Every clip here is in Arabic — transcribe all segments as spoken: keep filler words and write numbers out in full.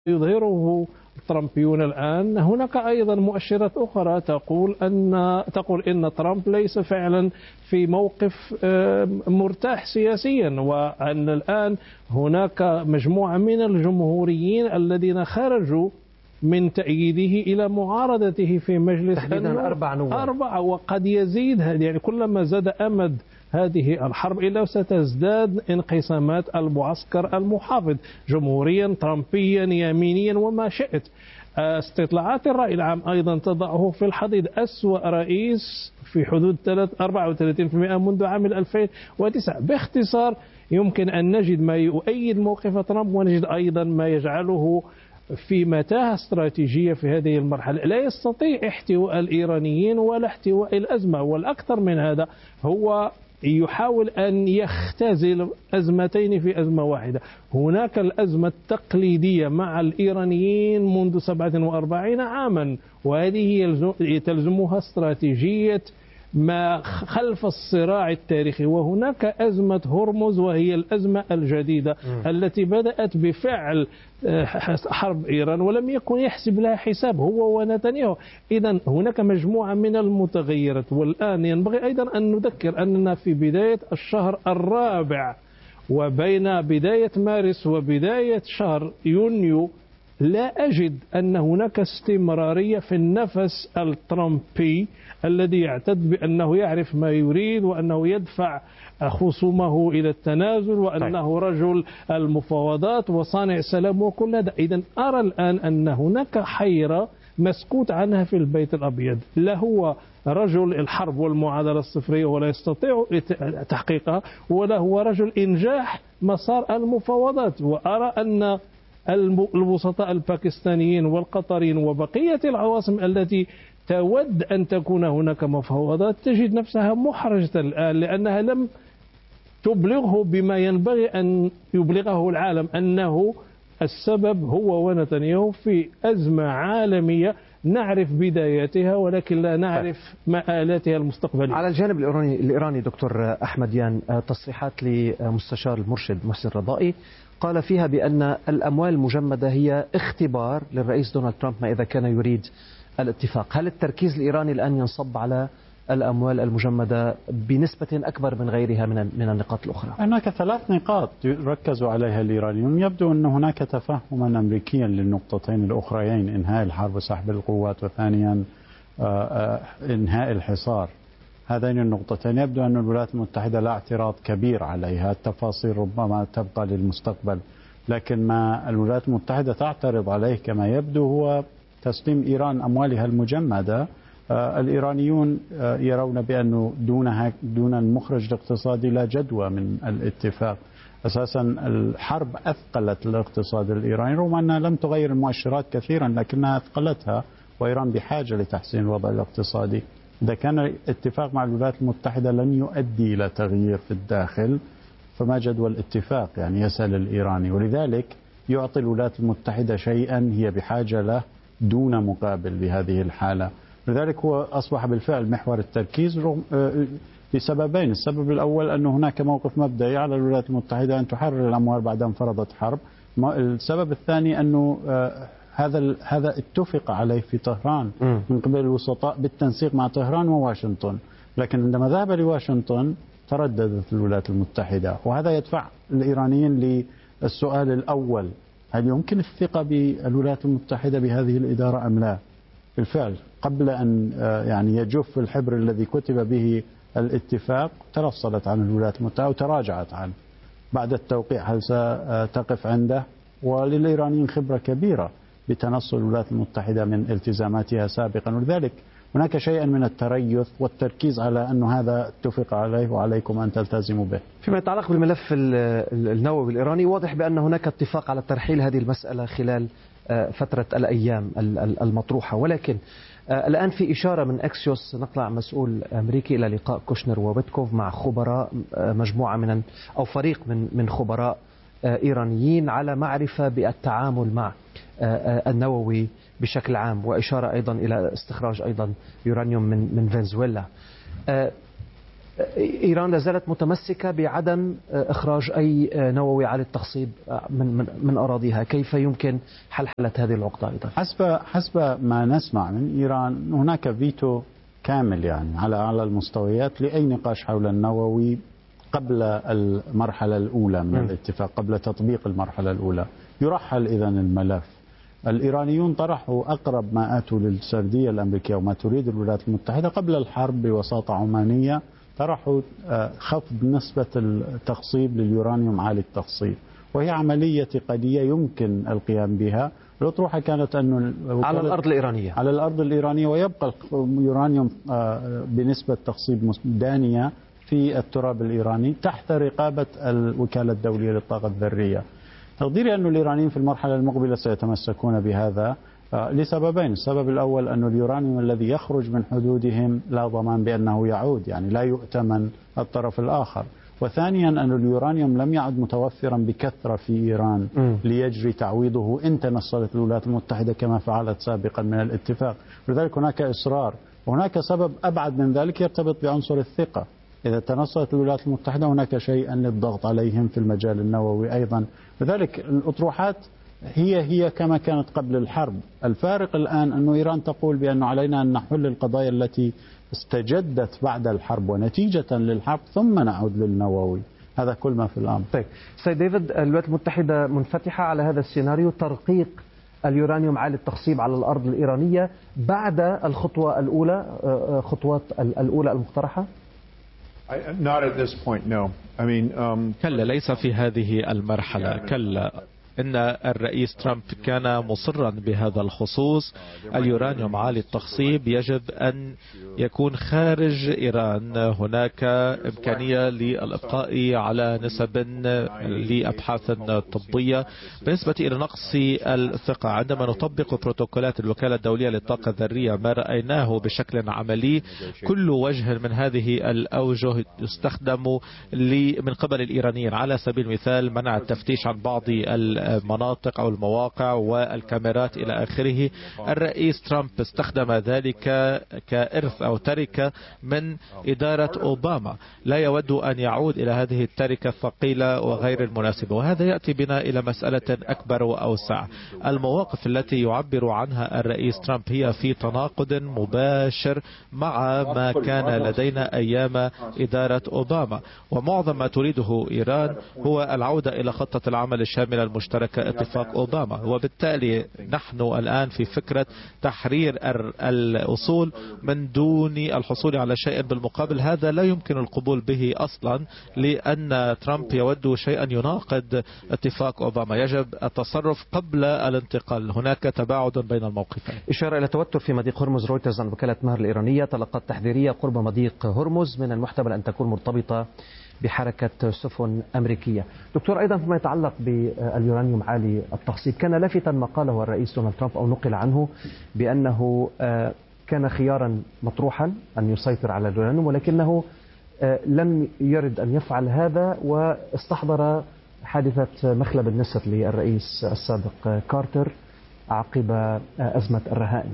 يظهره الترامبيون الآن. هناك أيضا مؤشرات أخرى تقول أن تقول إن ترامب ليس فعلا في موقف مرتاح سياسيا، وأن الآن هناك مجموعة من الجمهوريين الذين خرجوا من تأييده إلى معارضته في مجلس تحديدا أربع نواب أربعة، وقد يزيد يعني كلما زاد أمد هذه الحرب إلا ستزداد انقسامات المعسكر المحافظ جمهوريا ترامبيا يمينيا وما شئت. استطلاعات الرأي العام أيضا تضعه في الحضيض أسوأ رئيس في حدود أربعة وثلاثين بالمئة منذ عام ألفين وتسعة. باختصار يمكن أن نجد ما يؤيد موقف ترامب ونجد أيضا ما يجعله في متاهة استراتيجية في هذه المرحلة. لا يستطيع احتواء الإيرانيين ولا احتواء الأزمة، والأكثر من هذا هو يحاول أن يختزل أزمتين في أزمة واحدة. هناك الأزمة التقليدية مع الإيرانيين منذ سبعة وأربعين عاما، وهذه تلزمها استراتيجية ما خلف الصراع التاريخي. وهناك أزمة هرمز وهي الأزمة الجديدة م. التي بدأت بفعل حرب إيران ولم يكن يحسب لها حساب هو ونتنياهو. إذن هناك مجموعة من المتغيرات، والآن ينبغي أيضا أن نذكر أننا في بداية الشهر الرابع، وبين بداية مارس وبداية شهر يونيو لا أجد أن هناك استمرارية في النفس الترامبي الذي يعتد بأنه يعرف ما يريد وأنه يدفع خصومه إلى التنازل وأنه رجل المفاوضات وصانع سلام وكل هذا. إذن أرى الآن أن هناك حيرة مسكوت عنها في البيت الأبيض. لا هو رجل الحرب والمعادلة الصفرية ولا يستطيع تحقيقها، ولا هو رجل إنجاح مسار المفاوضات. وأرى أن الوسطاء الباكستانيين والقطريين وبقية العواصم التي تود أن تكون هناك مفاوضات تجد نفسها محرجة الآن، لأنها لم تبلغه بما ينبغي أن يبلغه العالم، أنه السبب هو ونتنياهو في أزمة عالمية نعرف بداياتها ولكن لا نعرف مآلاتها المستقبلية. على الجانب الإيراني الإيراني دكتور أحمد يان، تصريحات لمستشار المرشد محسن رضائي قال فيها بأن الأموال المجمدة هي اختبار للرئيس دونالد ترامب ما إذا كان يريد الاتفاق. هل التركيز الإيراني الآن ينصب على الأموال المجمدة بنسبة أكبر من غيرها من من النقاط الأخرى؟ هناك ثلاث نقاط ركزوا عليها الإيرانيون. يبدو أن هناك تفهما أمريكيا للنقطتين الأخريين، إنهاء الحرب وسحب القوات، وثانيا إنهاء الحصار. هذين النقطتين يبدو أن الولايات المتحدة لا اعتراض كبير عليها، التفاصيل ربما تبقى للمستقبل، لكن ما الولايات المتحدة تعترض عليه كما يبدو هو تسليم إيران أموالها المجمدة. الإيرانيون يرون بأنه دون دون المخرج الاقتصادي لا جدوى من الاتفاق. أساسا الحرب أثقلت الاقتصاد الإيراني، رغم أنها لم تغير المؤشرات كثيرا لكنها أثقلتها، وإيران بحاجة لتحسين الوضع الاقتصادي. إذا كان الاتفاق مع الولايات المتحدة لن يؤدي إلى تغيير في الداخل فما جدوى الاتفاق؟ يعني يسأل الإيراني، ولذلك يعطي الولايات المتحدة شيئا هي بحاجة له دون مقابل بهذه الحالة. لذلك هو أصبح بالفعل محور التركيز لسببين. السبب الأول أن هناك موقف مبدئي على الولايات المتحدة أن تحرر الأموال بعد أن فرضت حرب. السبب الثاني أنه هذا هذا اتفق عليه في طهران من قبل الوسطاء بالتنسيق مع طهران وواشنطن، لكن عندما ذهب لواشنطن ترددت الولايات المتحدة، وهذا يدفع الإيرانيين للسؤال الأول: هل يمكن الثقة بالولايات المتحدة بهذه الإدارة أم لا؟ بالفعل قبل أن يعني يجف الحبر الذي كتب به الاتفاق ترفصلت عن الولايات المتحدة وتراجعت عنه بعد التوقيع. هل ستقف عنده؟ وللإيرانيين خبرة كبيرة بتنصل الولايات المتحدة من التزاماتها سابقا، ولذلك هناك شيئا من التريث والتركيز على أن هذا اتفق عليه وعليكم أن تلتزموا به. فيما يتعلق بالملف النووي الإيراني، واضح بأن هناك اتفاق على ترحيل هذه المسألة خلال فترة الأيام المطروحة، ولكن الآن في إشارة من أكسيوس نقل مسؤول أمريكي إلى لقاء كوشنر وويتكوف مع خبراء مجموعة من أو فريق من من خبراء إيرانيين على معرفة بالتعامل مع النووي بشكل عام، وإشارة أيضا إلى استخراج أيضا يورانيوم من من فنزويلا. إيران لا زالت متمسكة بعدم إخراج أي نووي عالي التخصيب من من من أراضيها، كيف يمكن حلحلة هذه العقدة أيضا؟ حسب حسب ما نسمع من إيران هناك فيتو كامل يعني على على المستويات لأي نقاش حول النووي قبل المرحلة الأولى من الاتفاق، قبل تطبيق المرحلة الأولى. يرحل إذن الملف. الإيرانيون طرحوا أقرب ما آتوا للسردية الأمريكية وما تريد الولايات المتحدة قبل الحرب بوساطة عمانية، طرحوا خفض نسبة التخصيب لليورانيوم عالي التخصيب، وهي عملية اعتقادية يمكن القيام بها. الأطروحة كانت أن على الأرض الإيرانية على الأرض الإيرانية ويبقى اليورانيوم بنسبة تخصيب دانية في التراب الإيراني تحت رقابة الوكالة الدولية للطاقة الذرية. تقديري أن الإيرانيين في المرحلة المقبلة سيتمسكون بهذا لسببين. السبب الأول أن اليورانيوم الذي يخرج من حدودهم لا ضمان بأنه يعود، يعني لا يؤتمن الطرف الآخر. وثانيا أن اليورانيوم لم يعد متوفرا بكثرة في إيران م. ليجري تعويضه إن تنصلت الولايات المتحدة كما فعلت سابقا من الاتفاق. لذلك هناك إصرار. وهناك سبب أبعد من ذلك يرتبط بعنصر الثقة. إذا تنصلت الولايات المتحدة هناك شيئا للضغط عليهم في المجال النووي أيضا. لذلك الأطروحات هي هي كما كانت قبل الحرب. الفارق الآن أن إيران تقول بأن علينا أن نحل القضايا التي استجدت بعد الحرب ونتيجة للحرب ثم نعود للنووي. هذا كل ما في الأمر. طيب سيد ديفيد، الولايات المتحدة منفتحة على هذا السيناريو، ترقيق اليورانيوم عالي التخصيب على الأرض الإيرانية بعد الخطوة الأولى، خطوات الأولى المقترحة؟ Not at this point, no. I mean, um... كلا، ليس في هذه المرحلة. كلا، إن الرئيس ترامب كان مصرا بهذا الخصوص. اليورانيوم عالي التخصيب يجب أن يكون خارج إيران. هناك إمكانية للإبقاء على نسب لأبحاث طبية. بالنسبة إلى نقص الثقة، عندما نطبق بروتوكولات الوكالة الدولية للطاقة الذرية ما رأيناه بشكل عملي، كل وجه من هذه الأوجه يستخدم من قبل الإيرانيين. على سبيل المثال منع التفتيش عن بعض المناطق أو المواقع والكاميرات إلى آخره. الرئيس ترامب استخدم ذلك كإرث أو تركة من إدارة أوباما، لا يود أن يعود إلى هذه التركة الثقيلة وغير المناسبة. وهذا يأتي بنا إلى مسألة أكبر وأوسع. المواقف التي يعبر عنها الرئيس ترامب هي في تناقض مباشر مع ما كان لدينا أيام إدارة أوباما، ومعظم ما تريده إيران هو العودة إلى خطة العمل الشاملة المشتركة اتفاق أوباما. وبالتالي نحن الآن في فكرة تحرير الأصول من دون الحصول على شيء بالمقابل. هذا لا يمكن القبول به أصلا، لأن ترامب يود شيئا يناقض اتفاق أوباما. يجب التصرف قبل الانتقال. هناك تباعد بين الموقفين. إشارة إلى توتر في مضيق هرمز. رويترز عن وكالة مهر الإيرانية تلقت تحذيرية قرب مضيق هرمز من المحتمل أن تكون مرتبطة بحركة سفن أمريكية. دكتور، أيضا فيما يتعلق باليورانيوم عالي التخصيب، كان لافتا ما قاله الرئيس دونالد ترامب أو نقل عنه بأنه كان خيارا مطروحا أن يسيطر على اليورانيوم، ولكنه لم يرد أن يفعل هذا، واستحضر حادثة مخلب النسر للرئيس السابق كارتر عقب أزمة الرهائن.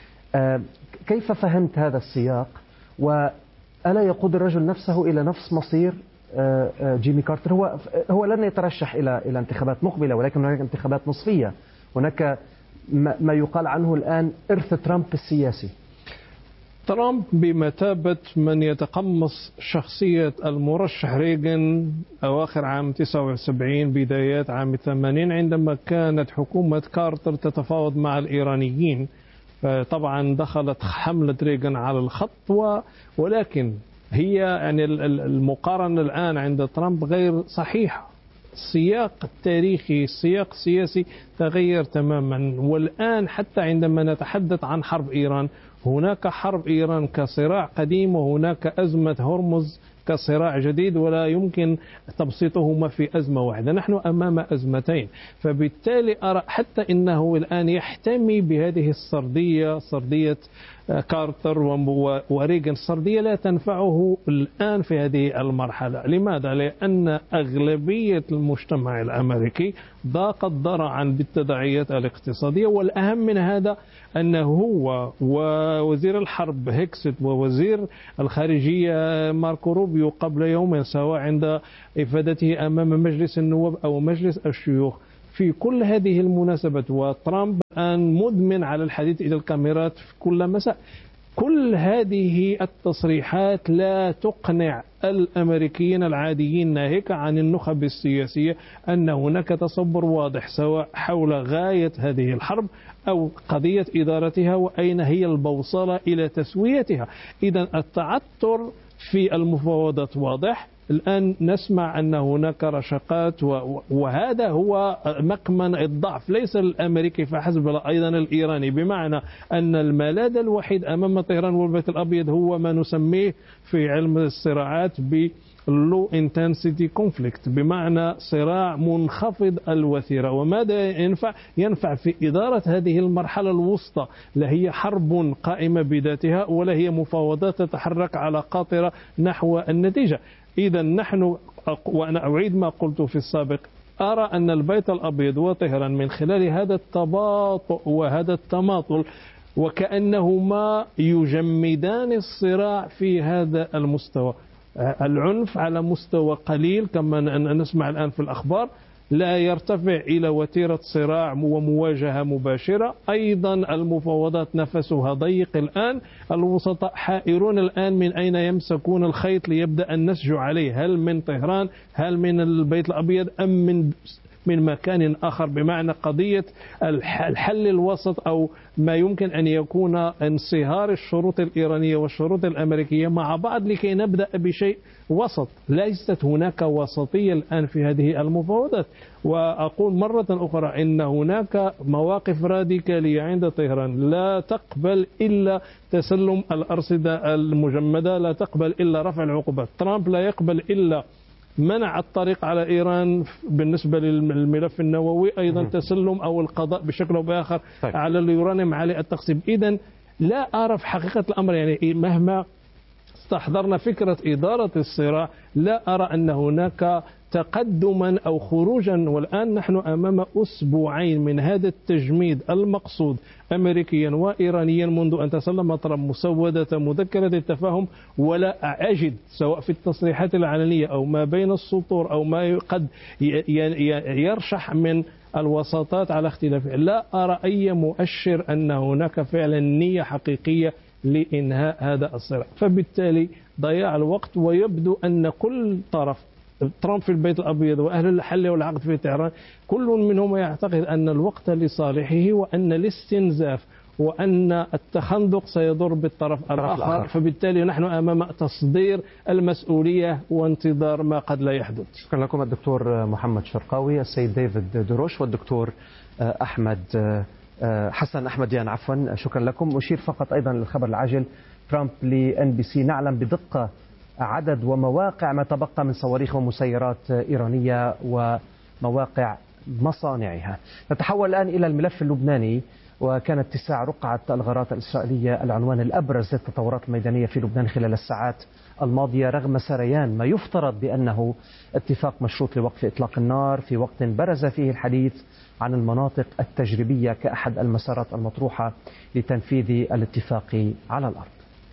كيف فهمت هذا السياق، وألا يقود الرجل نفسه إلى نفس مصير جيمي كارتر؟ هو هو لن يترشح إلى إلى انتخابات مقبلة، ولكن هناك انتخابات نصفية. هناك ما يقال عنه الآن إرث ترامب السياسي. ترامب بمثابة من يتقمص شخصية المرشح ريغان أواخر عام تسعة وسبعين بدايات عام ثمانين، عندما كانت حكومة كارتر تتفاوض مع الإيرانيين. طبعا دخلت حملة ريغان على الخط، ولكن هي يعني المقارنة الآن عند ترامب غير صحيحة. السياق التاريخي، السياق السياسي تغير تماما. والآن حتى عندما نتحدث عن حرب إيران، هناك حرب إيران كصراع قديم، وهناك أزمة هرمز كصراع جديد، ولا يمكن تبسيطهما في أزمة واحدة. نحن أمام أزمتين، فبالتالي أرى حتى إنه الآن يحتمي بهذه السردية، سردية كارتر وريغن. السردية لا تنفعه الآن في هذه المرحلة. لماذا؟ لأن أغلبية المجتمع الأمريكي ضاقت ضرعا بالتداعيات الاقتصادية، والأهم من هذا أنه هو ووزير الحرب هيكست ووزير الخارجية ماركو روبيو قبل يومين سواء عند إفادته أمام مجلس النواب أو مجلس الشيوخ في كل هذه المناسبات، وترامب الآن مدمن على الحديث إلى الكاميرات في كل مساء، كل هذه التصريحات لا تقنع الأمريكيين العاديين ناهيك عن النخب السياسية أن هناك تصور واضح سواء حول غاية هذه الحرب أو قضية إدارتها وأين هي البوصلة إلى تسويتها. إذا التعثر في المفاوضات واضح. الآن نسمع أن هناك رشقات، وهذا هو مكمن الضعف ليس الأمريكي فحسب بل أيضا الإيراني، بمعنى أن الملاذ الوحيد أمام طهران والبيت الأبيض هو ما نسميه في علم الصراعات ب low intensity conflict، بمعنى صراع منخفض الوتيرة. وماذا ينفع؟ ينفع في إدارة هذه المرحلة الوسطى، لا هي حرب قائمة بذاتها ولا هي مفاوضات تتحرك على قاطرة نحو النتيجة. إذا نحن، وأنا أعيد ما قلت في السابق، أرى أن البيت الأبيض وطهران من خلال هذا التباطؤ وهذا التماطل وكأنهما يجمدان الصراع في هذا المستوى. العنف على مستوى قليل كما نسمع الآن في الأخبار لا يرتفع إلى وتيرة صراع ومواجهة مباشرة. أيضا المفاوضات نفسها ضيق الآن، الوسطاء حائرون الآن من أين يمسكون الخيط ليبدأ النسج عليه، هل من طهران، هل من البيت الأبيض، أم من من مكان آخر، بمعنى قضية الحل الوسط أو ما يمكن أن يكون انصهار الشروط الإيرانية والشروط الأمريكية مع بعض لكي نبدأ بشيء وسط. ليست هناك وسطية الآن في هذه المفاوضات. وأقول مرة أخرى إن هناك مواقف راديكالية عند طهران لا تقبل إلا تسلم الأرصدة المجمدة، لا تقبل إلا رفع العقوبات. ترامب لا يقبل إلا منع الطريق على إيران بالنسبة للملف النووي، أيضا تسلم أو القضاء بشكل أو بآخر طيب. على اليورانيوم على التقسيم. إذن لا أعرف حقيقة الأمر، يعني مهما استحضرنا فكرة إدارة الصراع لا أرى أن هناك تقدما أو خروجا. والآن نحن أمام أسبوعين من هذا التجميد المقصود أمريكيا وإيرانيا منذ أن تسلم ترامب مسودة مذكرة التفاهم، ولا أجد سواء في التصريحات العلنية أو ما بين السطور أو ما قد يرشح من الوساطات على اختلافها، لا أرى أي مؤشر أن هناك فعلا نية حقيقية لإنهاء هذا الصراع. فبالتالي ضياع الوقت، ويبدو أن كل طرف، ترامب في البيت الأبيض وأهل الحل والعقد في طهران، كل منهم يعتقد أن الوقت لصالحه وأن الاستنزاف وأن التخندق سيضر بالطرف الآخر. فبالتالي نحن أمام تصدير المسؤولية وانتظار ما قد لا يحدث. شكرا لكم الدكتور محمد شرقاوي، السيد ديفيد دروش، والدكتور أحمد حسن أحمديان عفوا. شكرا لكم. أشير فقط أيضا للخبر العاجل، ترامب لإن بي سي: نعلم بدقة عدد ومواقع ما تبقى من صواريخ ومسيرات إيرانية ومواقع مصانعها. نتحول الآن إلى الملف اللبناني، وكان اتساع رقعة الغارات الإسرائيلية العنوان الأبرز للتطورات الميدانية في لبنان خلال الساعات الماضية، رغم سريان ما يفترض بأنه اتفاق مشروط لوقف إطلاق النار في وقت برز فيه الحديث عن المناطق التجريبية كأحد المسارات المطروحة لتنفيذ الاتفاق على الأرض.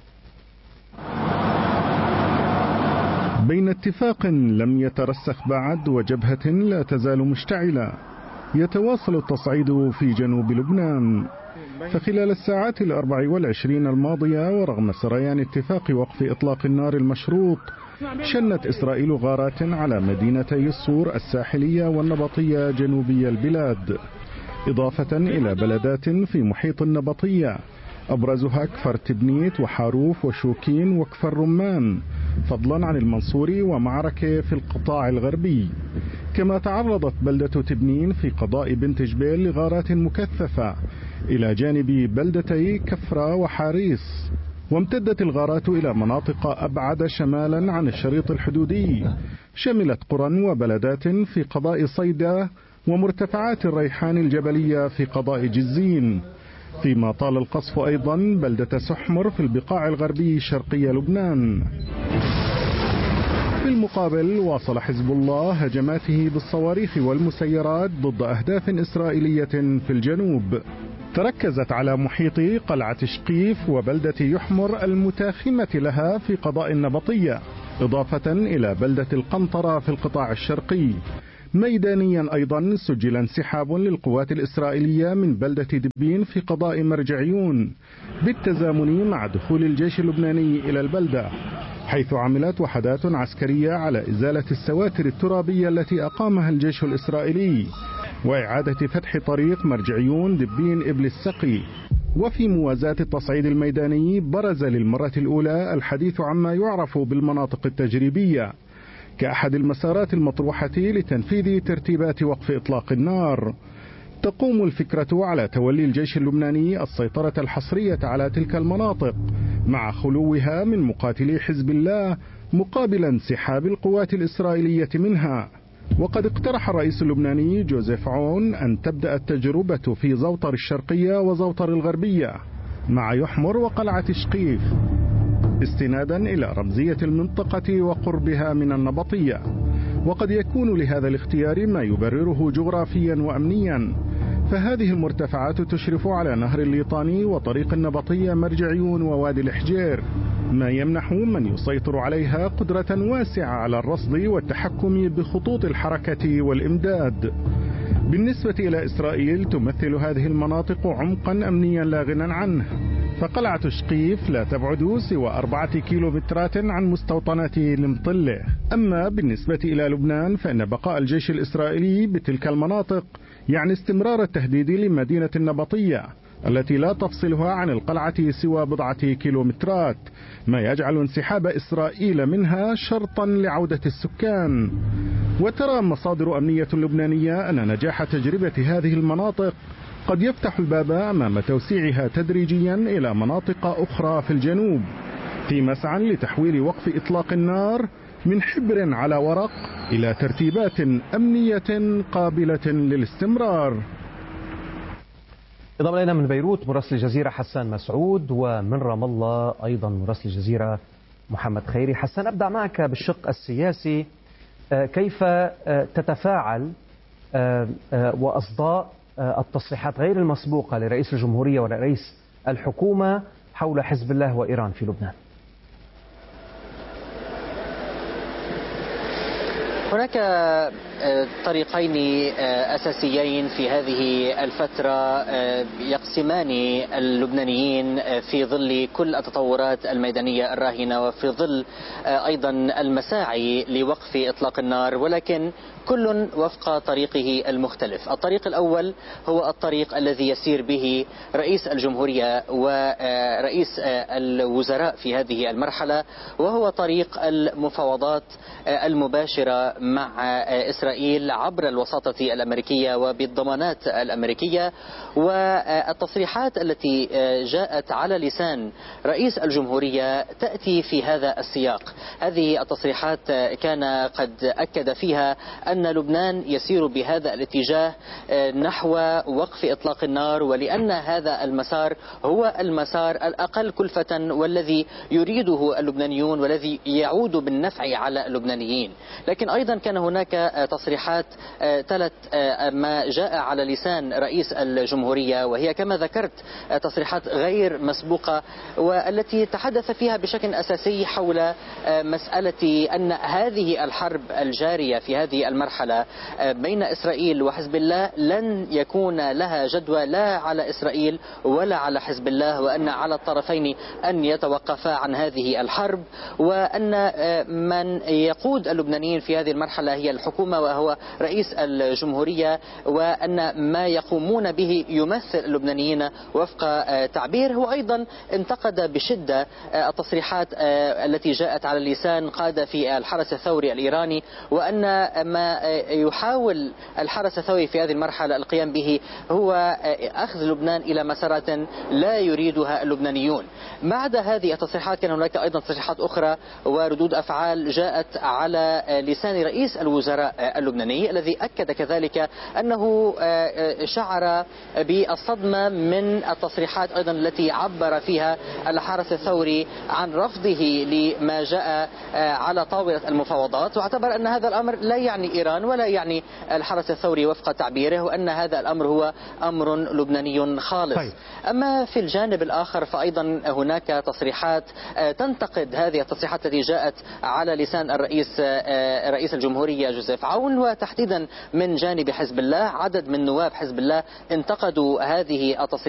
بين اتفاق لم يترسخ بعد وجبهة لا تزال مشتعلة، يتواصل التصعيد في جنوب لبنان. فخلال الساعات الأربع والعشرين الماضية، ورغم سريان اتفاق وقف إطلاق النار المشروط، شنت إسرائيل غارات على مدينتي الصور الساحلية والنبطية جنوبي البلاد، إضافة إلى بلدات في محيط النبطية أبرزها كفر تبنيت وحاروف وشوكين وكفر رمان، فضلا عن المنصوري ومعركة في القطاع الغربي. كما تعرضت بلدة تبنين في قضاء بنت جبيل لغارات مكثفة إلى جانب بلدتي كفرة وحاريص. وامتدت الغارات إلى مناطق أبعد شمالا عن الشريط الحدودي، شملت قرى وبلدات في قضاء صيدا ومرتفعات الريحان الجبلية في قضاء جزين. فيما طال القصف أيضا بلدة سحمر في البقاع الغربي شرقي لبنان. في المقابل واصل حزب الله هجماته بالصواريخ والمسيرات ضد أهداف إسرائيلية في الجنوب، تركزت على محيط قلعة شقيف وبلدة يحمر المتاخمة لها في قضاء النبطية، إضافة إلى بلدة القنطرة في القطاع الشرقي. ميدانيا أيضا سجل انسحاب للقوات الإسرائيلية من بلدة دبين في قضاء مرجعيون بالتزامن مع دخول الجيش اللبناني إلى البلدة، حيث عملت وحدات عسكرية على إزالة السواتر الترابية التي أقامها الجيش الإسرائيلي وإعادة فتح طريق مرجعيون دبين إبل السقي. وفي موازاة التصعيد الميداني برز للمرة الأولى الحديث عما يعرف بالمناطق التجريبية كأحد المسارات المطروحة لتنفيذ ترتيبات وقف إطلاق النار. تقوم الفكرة على تولي الجيش اللبناني السيطرة الحصرية على تلك المناطق مع خلوها من مقاتلي حزب الله مقابل انسحاب القوات الإسرائيلية منها. وقد اقترح الرئيس اللبناني جوزيف عون أن تبدأ التجربة في زوطر الشرقية وزوطر الغربية مع يحمر وقلعة شقيف، استنادا إلى رمزية المنطقة وقربها من النبطية. وقد يكون لهذا الاختيار ما يبرره جغرافيا وأمنيا، فهذه المرتفعات تشرف على نهر الليطاني وطريق النبطية مرجعيون ووادي الحجير، ما يمنح من يسيطر عليها قدرة واسعة على الرصد والتحكم بخطوط الحركة والإمداد. بالنسبة إلى إسرائيل تمثل هذه المناطق عمقا أمنيا لا غنى عنه، فقلعة شقيف لا تبعد سوى أربعة كيلومترات عن مستوطنات المطلة. أما بالنسبة إلى لبنان فإن بقاء الجيش الإسرائيلي بتلك المناطق يعني استمرار التهديد لمدينة النبطية التي لا تفصلها عن القلعة سوى بضعة كيلومترات، ما يجعل انسحاب إسرائيل منها شرطا لعودة السكان. وترى مصادر أمنية لبنانية أن نجاح تجربة هذه المناطق قد يفتح الباب أمام توسيعها تدريجيا إلى مناطق أخرى في الجنوب في مسعى لتحويل وقف إطلاق النار من حبر على ورق إلى ترتيبات أمنية قابلة للاستمرار. انضم إلينا من بيروت مراسل الجزيرة حسان مسعود، ومن رام الله أيضا مراسل الجزيرة محمد خيري. حسان، أبدأ معك بالشق السياسي، كيف تتفاعل وأصداء التصريحات غير المسبوقة لرئيس الجمهورية ورئيس الحكومة حول حزب الله وإيران في لبنان؟ هناك طريقين أساسيين في هذه الفترة يقسمان اللبنانيين في ظل كل التطورات الميدانية الراهنة وفي ظل أيضا المساعي لوقف إطلاق النار، ولكن كل وفق طريقه المختلف. الطريق الأول هو الطريق الذي يسير به رئيس الجمهورية ورئيس الوزراء في هذه المرحلة، وهو طريق المفاوضات المباشرة مع إسرائيل عبر الوساطة الأمريكية وبالضمانات الأمريكية. والتصريحات التي جاءت على لسان رئيس الجمهورية تأتي في هذا السياق. هذه التصريحات كان قد أكد فيها أن لبنان يسير بهذا الاتجاه نحو وقف إطلاق النار، ولأن هذا المسار هو المسار الأقل كلفة والذي يريده اللبنانيون والذي يعود بالنفع على اللبنانيين. لكن أيضا كان هناك تصريحات تلت ما جاء على لسان رئيس الجمهورية، وهي كما ذكرت تصريحات غير مسبوقة، والتي تحدث فيها بشكل أساسي حول مسألة أن هذه الحرب الجارية في هذه المرحلة بين إسرائيل وحزب الله لن يكون لها جدوى لا على إسرائيل ولا على حزب الله، وأن على الطرفين أن يتوقفا عن هذه الحرب، وأن من يقود اللبنانيين في هذه المرحلة هي الحكومة وهو رئيس الجمهورية، وأن ما يقومون به يمثل اللبنانيين وفق تعبير. هو أيضا انتقد بشدة التصريحات التي جاءت على لسان قادة في الحرس الثوري الإيراني، وأن ما يحاول الحرس الثوري في هذه المرحلة القيام به هو أخذ لبنان إلى مسارات لا يريدها اللبنانيون. بعد هذه التصريحات كان هناك أيضا تصريحات أخرى وردود أفعال جاءت على لسان العبراني رئيس الوزراء اللبناني، الذي أكد كذلك أنه شعر بالصدمة من التصريحات أيضا التي عبر فيها الحرس الثوري عن رفضه لما جاء على طاولة المفاوضات، واعتبر أن هذا الأمر لا يعني إيران ولا يعني الحرس الثوري وفق تعبيره، وأن هذا الأمر هو أمر لبناني خالص. طيب. أما في الجانب الآخر فأيضا هناك تصريحات تنتقد هذه التصريحات التي جاءت على لسان الرئيس رئيس الجمهورية جوزيف عون، وتحديدا من جانب حزب الله. عدد من نواب حزب الله انتقدوا هذه التصريحات